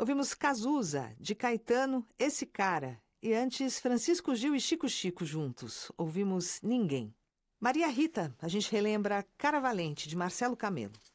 Ouvimos Cazuza, de Caetano, Esse Cara. E antes, Francisco Gil e Chico Chico juntos. Ouvimos Ninguém. Maria Rita, a gente relembra Cara Valente, de Marcelo Camelo.